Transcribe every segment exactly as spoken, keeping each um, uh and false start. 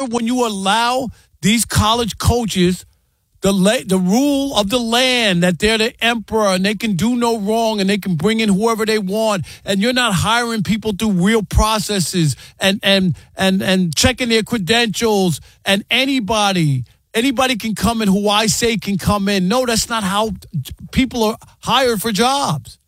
when you allow these college coaches the la- the rule of the land, that they're the emperor and they can do no wrong and they can bring in whoever they want, and you're not hiring people through real processes and and and and checking their credentials, and anybody anybody can come in who I say can come in. No, that's not how people are hired for jobs.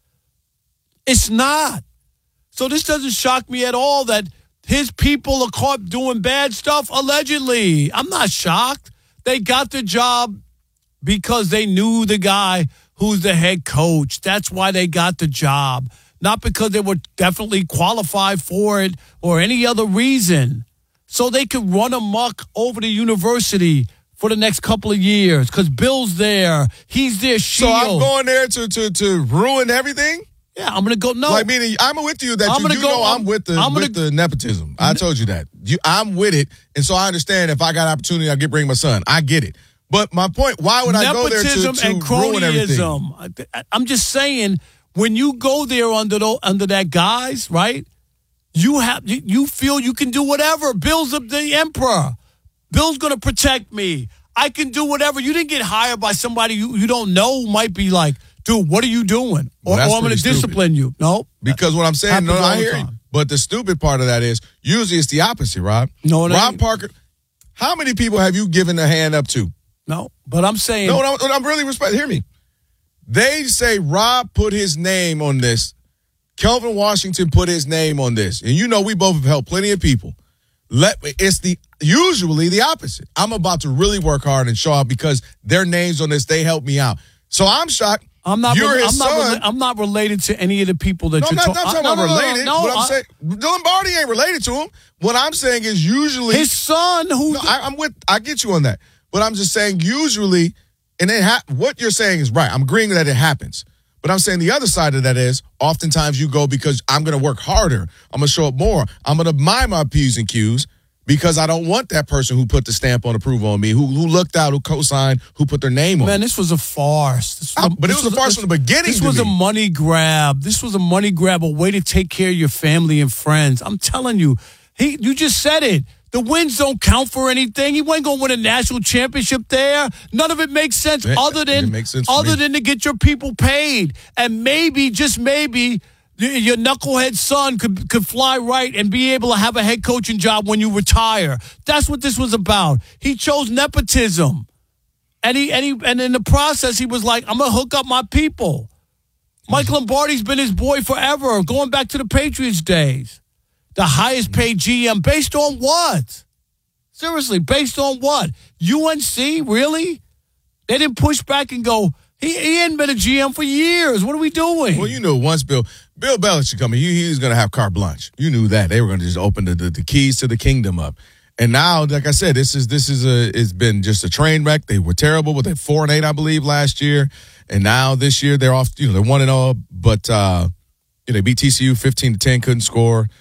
It's not. So this doesn't shock me at all that his people are caught doing bad stuff, allegedly. I'm not shocked. They got the job because they knew the guy who's the head coach. That's why they got the job. Not because they were definitely qualified for it or any other reason. So they could run amok over the university for the next couple of years because Bill's there. He's their shield. So I'm going there to to to ruin everything? Yeah, I'm going to go. No. Like, meaning, I'm with you that I'm you do go, know I'm, I'm with the I'm with gonna, the nepotism. I told you that. You, I'm with it. And so I understand if I got opportunity, I get bring my son. I get it. But my point, why would I go there to, to and ruin everything? cronyism. I'm just saying, when you go there under the, under that guise, right, you have you, you feel you can do whatever. Bill's the, the emperor. Bill's going to protect me. I can do whatever. You didn't get hired by somebody you, you don't know who might be like, dude, what are you doing? Or, well, or I'm going to discipline you. No. Because what I'm saying, no, I hear you. Time. But the stupid part of that is, usually it's the opposite, Rob. No, it Rob ain't. Parker, how many people have you given a hand up to? No, but I'm saying. No, no, I'm really respect. Hear me. They say Rob put his name on this. Kelvin Washington put his name on this. And you know we both have helped plenty of people. Let It's the usually the opposite. I'm about to really work hard and show out because their names on this, they helped me out. So I'm shocked. I'm not. You're Re- his I'm not. son. Rela- I'm not related to any of the people that no, you're I'm not, ta- not talking I, about no, no, related. No, no, what I'm I, saying, Lombardi ain't related to him. What I'm saying is usually his son. Who? No, I, I'm with. I get you on that. But I'm just saying usually, and it ha- what you're saying is right. I'm agreeing that it happens. But I'm saying the other side of that is oftentimes you go because I'm going to work harder. I'm going to show up more. I'm going to mind my P's and Q's. Because I don't want that person who put the stamp on approval on me, who who looked out, who co-signed, who put their name on. Man, this was a farce. This was I, a, but it was a farce this, from the beginning. This to was me. a money grab. This was a money grab, a way to take care of your family and friends. I'm telling you, he. You just said it. The wins don't count for anything. He wasn't going to win a national championship there. None of it makes sense Man, other than makes sense other me. than to get your people paid. And maybe, just maybe, your knucklehead son could could fly right and be able to have a head coaching job when you retire. That's what this was about. He chose nepotism, and he and he and in the process he was like, "I'm gonna hook up my people." Mike Lombardi's been his boy forever, going back to the Patriots days. The highest paid G M based on what? Seriously, based on what? U N C, really? They didn't push back and go, He, he hadn't been a G M for years. What are we doing? Well, you know, once Bill Bill Belichick coming, he, he was going to have carte blanche. You knew that. They were going to just open the, the, the keys to the kingdom up. And now, like I said, this is this is a it's been just a train wreck. They were terrible, but they four and eight, I believe, last year. And now this year they're off. You know, they're one and all. But uh, you know, they beat T C U fifteen to ten, couldn't score.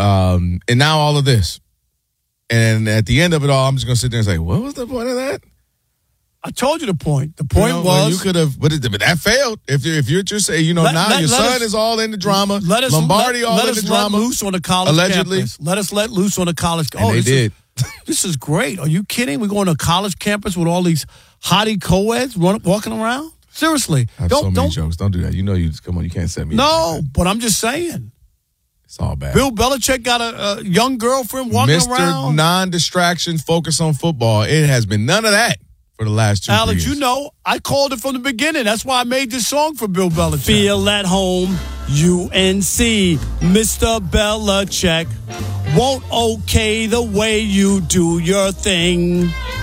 Um, and now all of this. And at the end of it all, I'm just going to sit there and say, what was the point of that? I told you the point. The point you know, was well, you could have, but, it, but that failed. If if you're just saying, you know, let, now let, your let son us, is all in the drama. Let us, Lombardi let, all let in us the drama. Let loose on the college Allegedly. campus. Let us let loose on the college. And oh, they this did. Is, this is great. Are you kidding? We're going to a college campus with all these hottie co-eds run, walking around. Seriously, I have don't so many don't jokes. Don't do that. You know, you come on. You can't set me. No, up. but I'm just saying. It's all bad. Bill Belichick got a, a young girlfriend walking Mister around. Non-distraction, focus on football. It has been none of that for the last two Alex, years. you know, I called it from the beginning. That's why I made this song for Bill Belichick. Feel at home, U N C. Mister Belichick won't okay the way you do your thing.